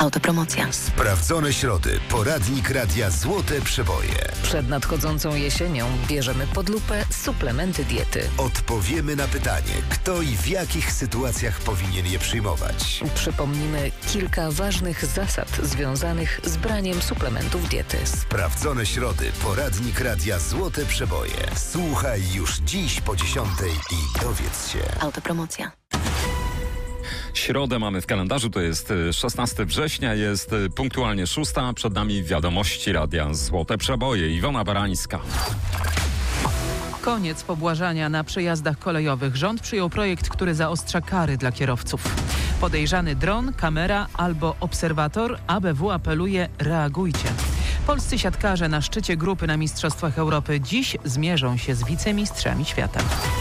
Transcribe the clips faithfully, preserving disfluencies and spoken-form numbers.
Autopromocja. Sprawdzone środy. Poradnik Radia Złote Przeboje. Przed nadchodzącą jesienią bierzemy pod lupę suplementy diety. Odpowiemy na pytanie, kto i w jakich sytuacjach powinien je przyjmować. Przypomnimy kilka ważnych zasad związanych z braniem suplementów diety. Sprawdzone środy. Poradnik Radia Złote Przeboje. Słuchaj już dziś po dziesiątej i dowiedz się. Autopromocja. Środę mamy w kalendarzu, to jest szesnastego września, jest punktualnie szósta. Przed nami wiadomości Radia Złote Przeboje. Iwona Barańska. Koniec pobłażania na przejazdach kolejowych. Rząd przyjął projekt, który zaostrza kary dla kierowców. Podejrzany dron, kamera albo obserwator. A B W apeluje: reagujcie. Polscy siatkarze na szczycie grupy na Mistrzostwach Europy dziś zmierzą się z wicemistrzami świata.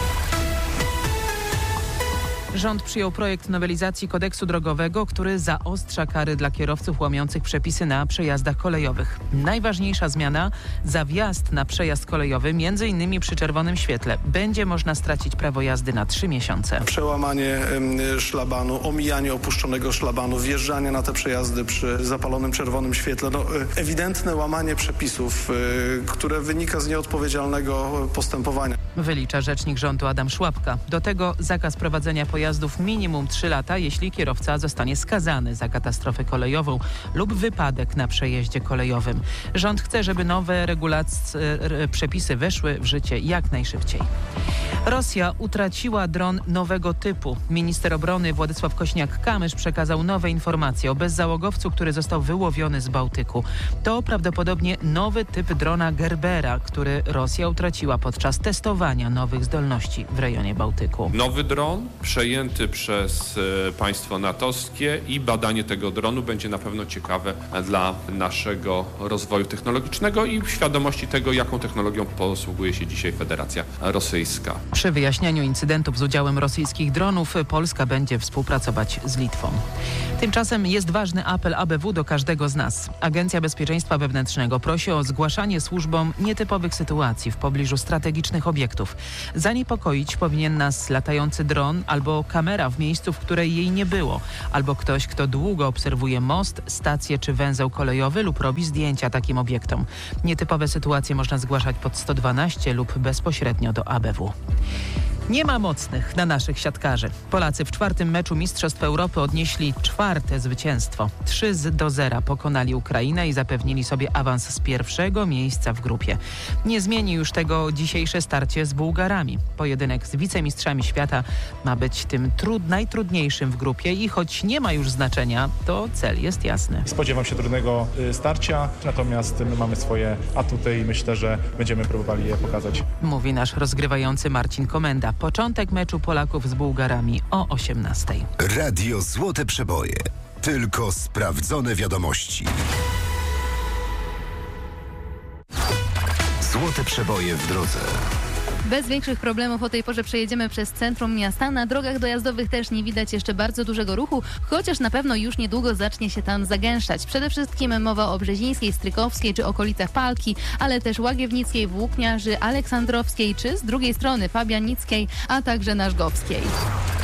Rząd przyjął projekt nowelizacji kodeksu drogowego, który zaostrza kary dla kierowców łamiących przepisy na przejazdach kolejowych. Najważniejsza zmiana: za wjazd na przejazd kolejowy, między innymi przy czerwonym świetle, będzie można stracić prawo jazdy na trzy miesiące. Przełamanie y, szlabanu, omijanie opuszczonego szlabanu, wjeżdżanie na te przejazdy przy zapalonym czerwonym świetle. No, y, ewidentne łamanie przepisów, y, które wynika z nieodpowiedzialnego postępowania. Wylicza rzecznik rządu Adam Szłapka. Do tego zakaz prowadzenia pojazdów minimum trzy lata, jeśli kierowca zostanie skazany za katastrofę kolejową lub wypadek na przejeździe kolejowym. Rząd chce, żeby nowe regulacje, przepisy weszły w życie jak najszybciej. Rosja utraciła dron nowego typu. Minister obrony Władysław Kośniak-Kamysz przekazał nowe informacje o bezzałogowcu, który został wyłowiony z Bałtyku. To prawdopodobnie nowy typ drona Gerbera, który Rosja utraciła podczas testowania nowych zdolności w rejonie Bałtyku. Nowy dron przejęty przez e, państwo natowskie i badanie tego dronu będzie na pewno ciekawe dla naszego rozwoju technologicznego i świadomości tego, jaką technologią posługuje się dzisiaj Federacja Rosyjska. Przy wyjaśnianiu incydentów z udziałem rosyjskich dronów Polska będzie współpracować z Litwą. Tymczasem jest ważny apel A B W do każdego z nas. Agencja Bezpieczeństwa Wewnętrznego prosi o zgłaszanie służbom nietypowych sytuacji w pobliżu strategicznych obiektów. Zaniepokoić powinien nas latający dron albo kamera w miejscu, w której jej nie było, albo ktoś, kto długo obserwuje most, stację czy węzeł kolejowy lub robi zdjęcia takim obiektom. Nietypowe sytuacje można zgłaszać pod sto dwanaście lub bezpośrednio do A B W. Nie ma mocnych na naszych siatkarzy. Polacy w czwartym meczu Mistrzostw Europy odnieśli czwarte zwycięstwo. trzy do zera pokonali Ukrainę i zapewnili sobie awans z pierwszego miejsca w grupie. Nie zmieni już tego dzisiejsze starcie z Bułgarami. Pojedynek z wicemistrzami świata ma być tym trud, najtrudniejszym w grupie i choć nie ma już znaczenia, to cel jest jasny. Spodziewam się trudnego starcia, natomiast my mamy swoje atuty i myślę, że będziemy próbowali je pokazać. Mówi nasz rozgrywający Marcin Komenda. Początek meczu Polaków z Bułgarami o osiemnastej. Radio Złote Przeboje. Tylko sprawdzone wiadomości. Złote Przeboje w drodze. Bez większych problemów o tej porze przejedziemy przez centrum miasta. Na drogach dojazdowych też nie widać jeszcze bardzo dużego ruchu, chociaż na pewno już niedługo zacznie się tam zagęszczać. Przede wszystkim mowa o Brzezińskiej, Strykowskiej czy okolicach Palki, ale też Łagiewnickiej, Włókniarzy, Aleksandrowskiej czy z drugiej strony Fabianickiej, a także Narzgowskiej.